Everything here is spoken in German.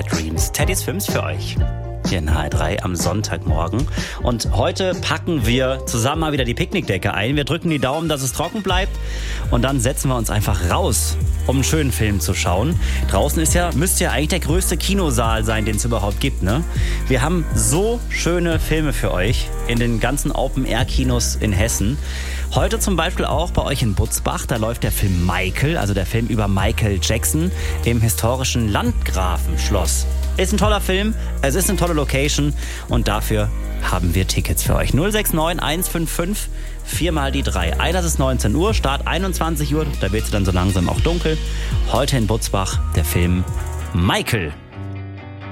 Bad Dreams, Teddys Films für euch. Hier in HR3 am Sonntagmorgen. Und heute packen wir zusammen mal wieder die Picknickdecke ein. Wir drücken die Daumen, dass es trocken bleibt. Und dann setzen wir uns einfach raus, um einen schönen Film zu schauen. Draußen müsste ja eigentlich der größte Kinosaal sein, den es überhaupt gibt, ne? Wir haben so schöne Filme für euch in den ganzen Open-Air-Kinos in Hessen. Heute zum Beispiel auch bei euch in Butzbach. Da läuft der Film Michael, also der Film über Michael Jackson im historischen Landgrafenschloss. Ist ein toller Film, es ist eine tolle Location und dafür haben wir Tickets für euch. 069 155 4 mal die 3. Einlass ist 19 Uhr, Start 21 Uhr, da wird es dann so langsam auch dunkel. Heute in Butzbach der Film Michael.